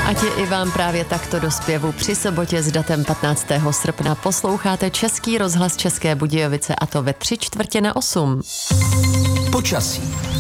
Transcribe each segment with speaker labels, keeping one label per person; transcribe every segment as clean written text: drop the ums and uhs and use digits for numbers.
Speaker 1: Ať je i vám právě takto do zpěvu při sobotě s datem 15. srpna posloucháte Český rozhlas České Budějovice, a to ve 7:45.
Speaker 2: Počasí.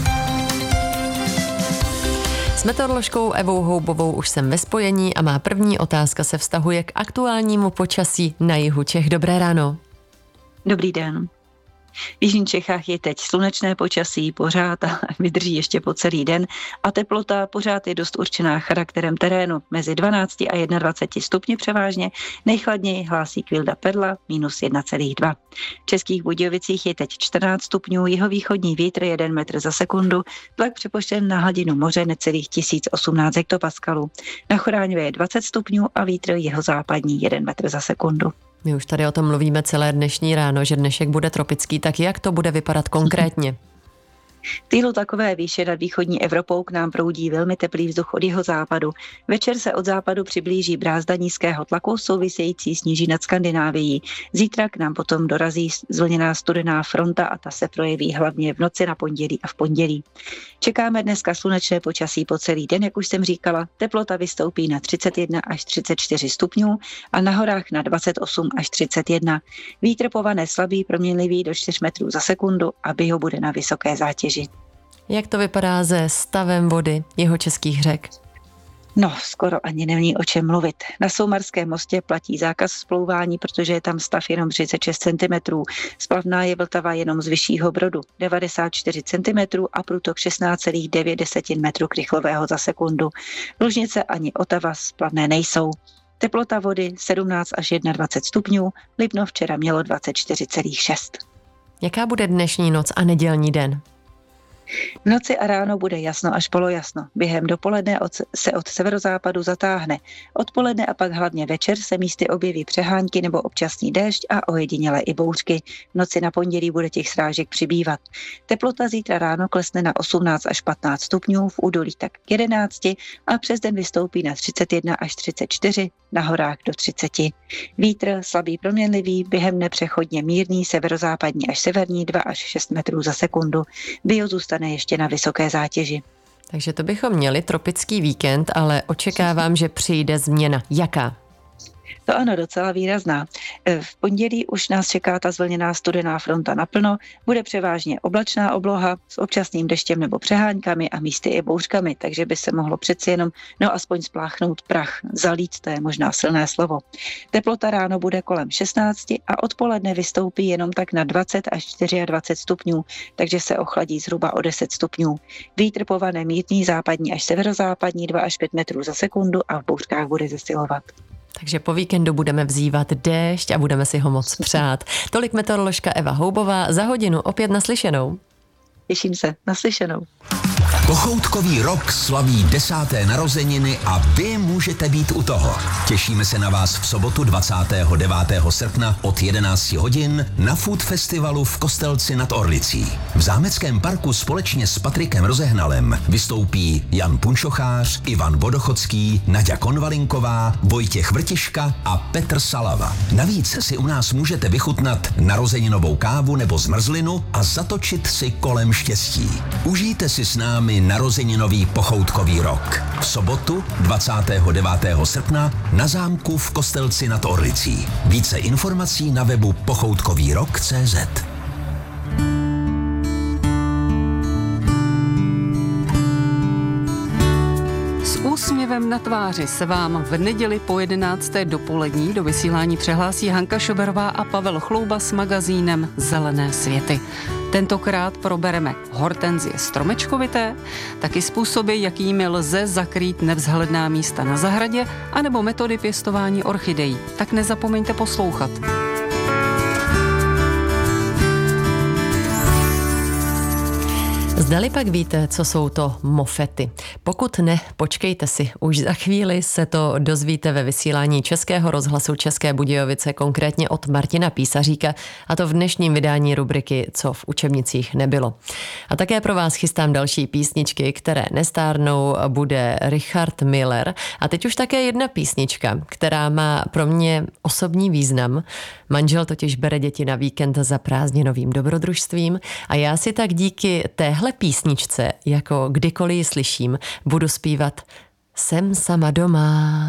Speaker 1: S meteoroložkou Evou Houbovou už jsem ve spojení a má první otázka se vztahuje k aktuálnímu počasí na jihu Čech. Dobré ráno.
Speaker 3: Dobrý den. V jižních Čechách je teď slunečné počasí pořád a vydrží ještě po celý den a teplota pořád je dost určená charakterem terénu. Mezi 12 a 21 stupni převážně, nejchladněji hlásí Kvilda Perla -1,2. V Českých Budějovicích je teď 14 stupňů, jihovýchodní vítr 1 metr za sekundu, tlak přepočten na hladinu moře necelých 1018 hektopaskalů. Na Choráňově je 20 stupňů a vítr jihozápadní 1 metr za sekundu.
Speaker 1: My už tady o tom mluvíme celé dnešní ráno, že dnešek bude tropický, tak jak to bude vypadat konkrétně?
Speaker 3: V týlu takové výše nad východní Evropou k nám proudí velmi teplý vzduch od jihozápadu. Večer se od západu přiblíží brázda nízkého tlaku související s níží nad Skandinávií. Zítra k nám potom dorazí zvlněná studená fronta a ta se projeví hlavně v noci na pondělí a v pondělí. Čekáme dneska slunečné počasí po celý den, jak už jsem říkala. Teplota vystoupí na 31 až 34 stupňů a na horách na 28 až 31. Vítr povane slabý, proměnlivý do 4 metrů za sekundu a ho bude na vysoké zátěži.
Speaker 1: Jak to vypadá se stavem vody jihočeských řek?
Speaker 3: No, skoro ani není o čem mluvit. Na Soumarském mostě platí zákaz splouvání, protože je tam stav jenom 36 cm. Splavná je Vltava jenom z Vyššího Brodu 94 cm a průtok 16,9 metru krychlového za sekundu. Lužnice ani Otava splavné nejsou. Teplota vody 17 až 21 stupňů, Lipno včera mělo 24,6.
Speaker 1: Jaká bude dnešní noc a nedělní den?
Speaker 3: V noci a ráno bude jasno až polojasno. Během dopoledne se od severozápadu zatáhne. Odpoledne a pak hlavně večer se místy objeví přehánky nebo občasný déšť a ojedinělé i bouřky. V noci na pondělí bude těch srážek přibývat. Teplota zítra ráno klesne na 18 až 15 stupňů, v údolí tak k 11 a přes den vystoupí na 31 až 34, na horách do 30. Vítr slabý proměnlivý, během dne přechodně mírný, severozápadní až severní 2 až 6 metrů za sekundu. Bio zůstane ještě na vysoké zátěži.
Speaker 1: Takže to bychom měli tropický víkend, ale očekávám, že přijde změna. Jaká?
Speaker 3: To ano, docela výrazná. V pondělí už nás čeká ta zvlněná studená fronta naplno, bude převážně oblačná obloha s občasným deštěm nebo přeháňkami a místy i bouřkami, takže by se mohlo přeci jenom aspoň spláchnout prach. Zalít, to je možná silné slovo. Teplota ráno bude kolem 16 a odpoledne vystoupí jenom tak na 20 až 24 stupňů, takže se ochladí zhruba o 10 stupňů. Vítr povane mírný západní až severozápadní 2 až 5 metrů za sekundu a v bouřkách bude zesilovat.
Speaker 1: Takže po víkendu budeme vzývat déšť a budeme si ho moc přát. Tolik meteoroložka Eva Houbová, za hodinu opět naslyšenou.
Speaker 3: Těším se, naslyšenou.
Speaker 2: Pochoutkový rok slaví 10. narozeniny a vy můžete být u toho. Těšíme se na vás v sobotu 29. srpna od 11 hodin na Food Festivalu v Kostelci nad Orlicí. V Zámeckém parku společně s Patrikem Rozehnalem vystoupí Jan Punčochář, Ivan Vodochodský, Naďa Konvalinková, Vojtěch Vrtiška a Petr Salava. Navíc si u nás můžete vychutnat narozeninovou kávu nebo zmrzlinu a zatočit si kolem štěstí. Užijte si s námi narozeninový pochoutkový rok. V sobotu 29. srpna na zámku v Kostelci nad Orlicí. Více informací na webu pochoutkovýrok.cz.
Speaker 4: S úsměvem na tváři se vám v neděli po 11. dopolední do vysílání přehlásí Hanka Šoberová a Pavel Chlouba s magazínem Zelené světy. Tentokrát probereme hortenzie stromečkovité, taky způsoby, jakými lze zakrýt nevzhledná místa na zahradě, anebo metody pěstování orchidejí. Tak nezapomeňte poslouchat.
Speaker 1: Zdali pak víte, co jsou to mofety? Pokud ne, počkejte si, už za chvíli se to dozvíte ve vysílání Českého rozhlasu České Budějovice, konkrétně od Martina Písaříka, a to v dnešním vydání rubriky Co v učebnicích nebylo. A také pro vás chystám další písničky, které nestárnou, bude Richard Miller a teď už také jedna písnička, která má pro mě osobní význam. Manžel totiž bere děti na víkend za prázdninovým dobrodružstvím a já si tak díky téhle písničce, jako kdykoliv ji slyším, budu zpívat Jsem sama doma.